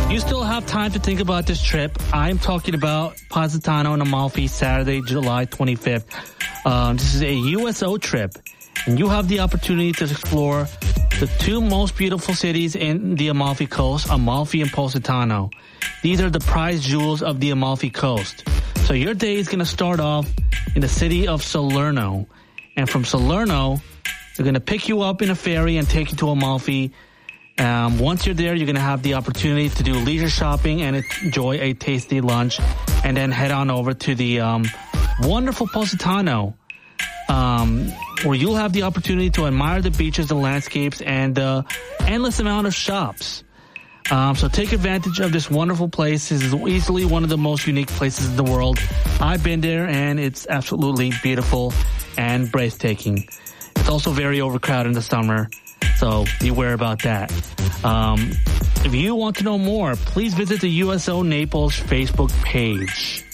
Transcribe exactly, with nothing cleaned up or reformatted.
You still have time to think about this trip. I'm talking about Positano and Amalfi, Saturday, July twenty-fifth. Um, this is a U S O trip, and you have the opportunity to explore the two most beautiful cities in the Amalfi Coast, Amalfi and Positano. These are the prize jewels of the Amalfi Coast. So your day is going to start off in the city of Salerno. And from Salerno, they're going to pick you up in a ferry and take you to Amalfi. Um, once you're there, you're going to have the opportunity to do leisure shopping and enjoy a tasty lunch, and then head on over to the um, wonderful Positano, um, where you'll have the opportunity to admire the beaches, the landscapes, and the endless amount of shops. Um, so take advantage of this wonderful place. This is easily one of the most unique places in the world. I've been there, and it's absolutely beautiful and breathtaking. It's also very overcrowded in the summer, so beware about that. Um, if you want to know more, please visit the U S O Naples Facebook page.